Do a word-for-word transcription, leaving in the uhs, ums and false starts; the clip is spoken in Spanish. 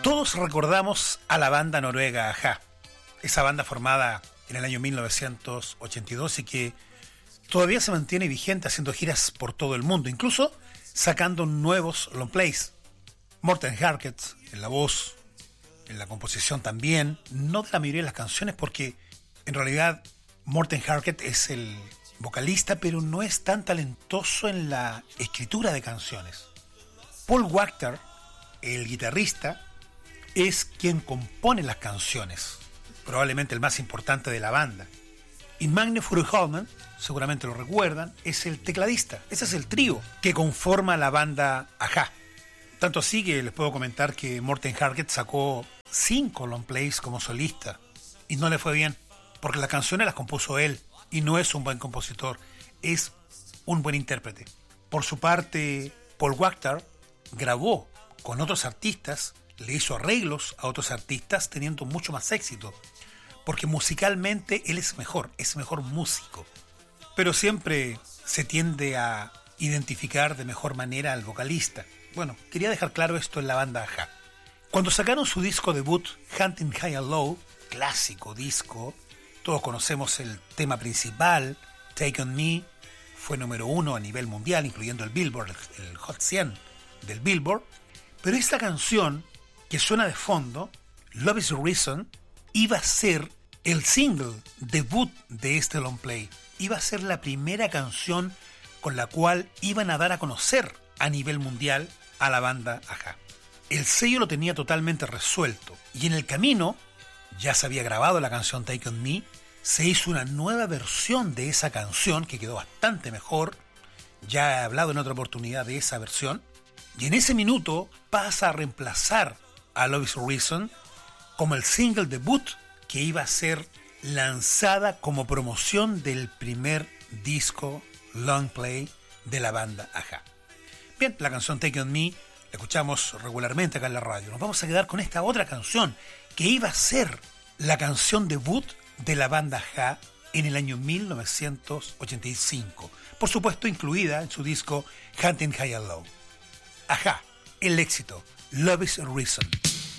Todos recordamos a la banda noruega A-ha, esa banda formada en el año mil novecientos ochenta y dos y que todavía se mantiene vigente haciendo giras por todo el mundo, incluso sacando nuevos long plays. Morten Harket en la voz, en la composición también, no de la mayoría de las canciones porque en realidad Morten Harket es el vocalista, pero no es tan talentoso en la escritura de canciones. Paul Wachter, el guitarrista, es quien compone las canciones, probablemente el más importante de la banda. Y Magne Furuholmen, seguramente lo recuerdan, es el tecladista. Ese es el trío que conforma la banda A-ha. Tanto así que les puedo comentar que Morten Harket sacó cinco long plays como solista y no le fue bien, porque las canciones las compuso él y no es un buen compositor, es un buen intérprete. Por su parte, Paul Wachter grabó con otros artistas, le hizo arreglos a otros artistas teniendo mucho más éxito, porque musicalmente él es mejor, es mejor músico. Pero siempre se tiende a identificar de mejor manera al vocalista. Bueno, quería dejar claro esto en la banda A-ha. Cuando sacaron su disco debut, Hunting High and Low, clásico disco, todos conocemos el tema principal, Take On Me, fue número uno a nivel mundial, incluyendo el Billboard, el Hot cien del Billboard. Pero esta canción que suena de fondo, Love Is the Reason, iba a ser el single debut de este long play. Iba a ser la primera canción con la cual iban a dar a conocer a nivel mundial a la banda A-ha. El sello lo tenía totalmente resuelto y en el camino ya se había grabado la canción Take On Me, se hizo una nueva versión de esa canción que quedó bastante mejor. Ya he hablado en otra oportunidad de esa versión. Y en ese minuto pasa a reemplazar a Love Is the Reason como el single debut que iba a ser lanzada como promoción del primer disco long play de la banda A-ha. Bien, la canción Take On Me la escuchamos regularmente acá en la radio. Nos vamos a quedar con esta otra canción que iba a ser la canción debut de la banda A-ha en el año mil novecientos ochenta y cinco. Por supuesto incluida en su disco Hunting High and Low. A-ha, el éxito, Love Is a Reason.